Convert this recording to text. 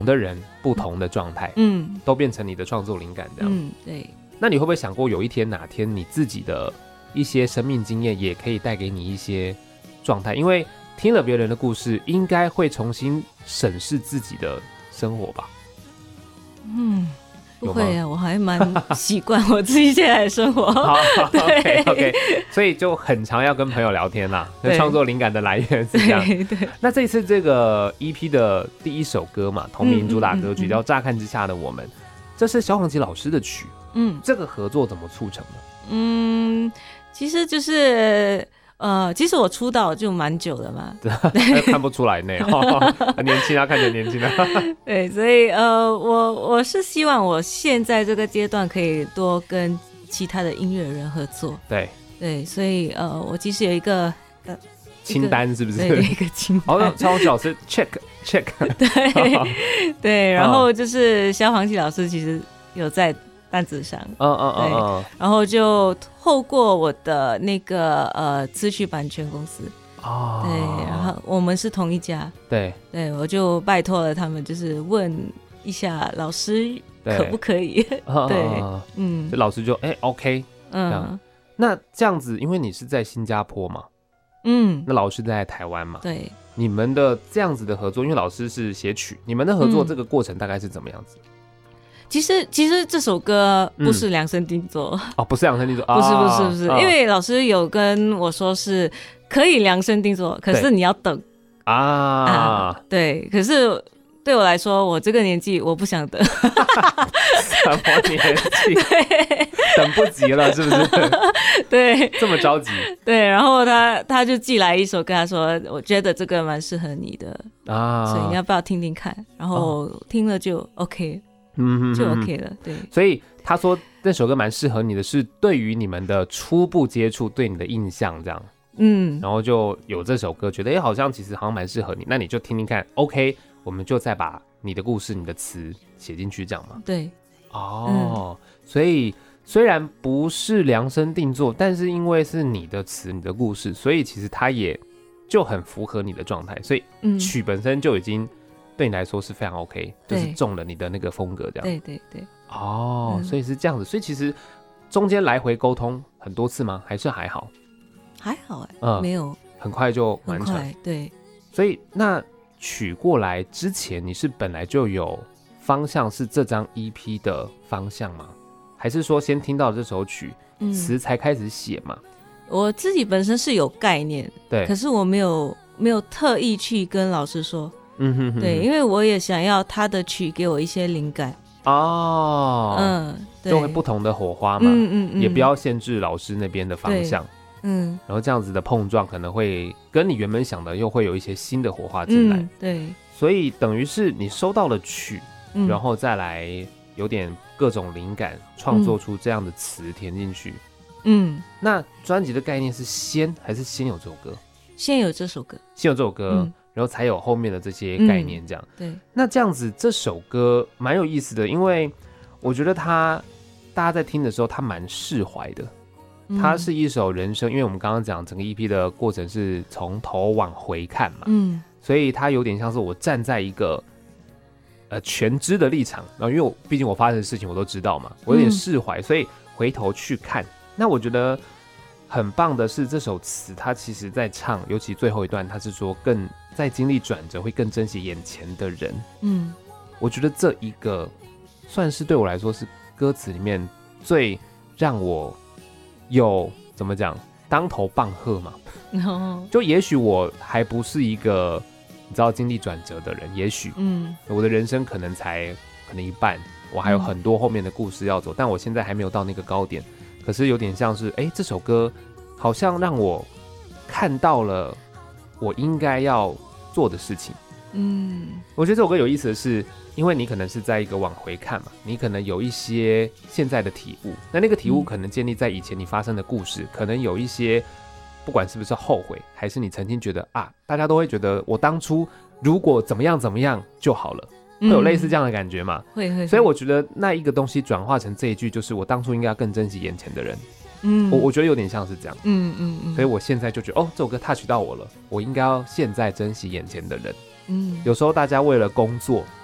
的人不同的状态，都变成你的创作灵感这样。 对。 那你会不会想过有一天哪天你自己的一些生命经验也可以带给你一些状态？因为听了别人的故事，应该会重新审视自己的生活吧？ 不会啊，我还蛮习惯我自己现在的生活。 好 ，OK， 所以就很常要跟朋友聊天啦，创作灵感的来源是这样。 对。 那这一次这个 EP 的第一首歌嘛，同名主打歌曲叫《乍看之下的我们》，这是萧煌奇老师的曲。这个合作怎么促成的？ 其实就是其实我出道就蛮久了嘛， 看不出来呢，很年轻啊，看起来年轻啊。 对，所以我是希望我现在这个阶段可以多跟其他的音乐人合作。对，所以我其实有一个清单，是不是？ 对，一个清单。 萧煌奇老师 check。 对，然后就是萧煌奇老师其实有在单子上，对，然后就透过我的那个词曲版权公司，对，然后我们是同一家，对，我就拜托了他们，就是问一下老师可不可以，对， 老师就OK，那这样子，因为你是在新加坡嘛，那老师在台湾嘛， 对， 你们的这样子的合作，因为老师是写曲，你们的合作这个过程大概是怎么样子？ 其实这首歌不是量身定做， 不是量身定做， 不是，因为老师有跟我说是可以量身定做，可是你要等对，可是对我来说，我这个年纪我不想等。 什么年纪？等不及了，是不是？ 对， 这么着急。 对，然后他就寄来一首歌，他说我觉得这个蛮适合你的所以你要不要听听看？然后听了就 OK。就 OK 了，对。 所以他说那首歌蛮适合你的，是对于你们的初步接触，对你的印象这样，然后就有这首歌，觉得好像其实好像蛮适合你，那你就听听看 ，OK， 我们就再把你的故事、你的词写进去，这样吗？ 对。 所以虽然不是量身定做，但是因为是你的词、你的故事，所以其实它也就很符合你的状态，所以曲本身就已经。对你来说是非常 OK， 就是中了你的那个风格这样。 对。 所以是这样子，所以其实中间来回沟通很多次吗？还是还好？ 还好没有， 很快就完成。 对。 所以那曲过来之前，你是本来就有方向是这张 EP 的方向吗？还是说先听到这首曲，词才开始写嘛？ 我自己本身是有概念，对，可是我没有特意去跟老师说。对，因为我也想要他的曲给我一些灵感就会不同的火花嘛，也不要限制老师那边的方向，然后这样子的碰撞可能会跟你原本想的又会有一些新的火花进来， 对， 所以等于是你收到了曲，然后再来有点各种灵感，创作出这样的词填进去，那专辑的概念是先还是先有这首歌？ 先有这首歌， 然后才有后面的这些概念，这样。 对。 那这样子，这首歌蛮有意思的，因为我觉得大家在听的时候，它蛮释怀的。它是一首人生，因为我们刚刚讲整个 EP 的过程是从头往回看嘛，所以它有点像是我站在一个全知的立场，然后因为毕竟我发生的事情我都知道嘛，我有点释怀，所以回头去看。那我觉得很棒的是这首词，它其实在唱，尤其最后一段，它是说更在经历转折会更珍惜眼前的人。我觉得这一个算是对我来说是歌词里面最让我有怎么讲当头棒喝嘛。就也许我还不是一个你知道经历转折的人，也许我的人生可能一半，我还有很多后面的故事要走，但我现在还没有到那个高点。可是有点像是这首歌好像让我看到了我应该要做的事情。我觉得这首歌有意思的是，因为你可能是在一个往回看嘛，你可能有一些现在的体悟，那个体悟可能建立在以前你发生的故事，可能有一些不管是不是后悔，还是你曾经觉得大家都会觉得我当初如果怎么样怎么样就好了，会有类似这样的感觉嘛？会。所以我觉得那一个东西转化成这一句，就是我当初应该要更珍惜眼前的人。我觉得有点像是这样。所以我现在就觉得这首歌 touch 到我了，我应该要现在珍惜眼前的人。有时候大家为了工作，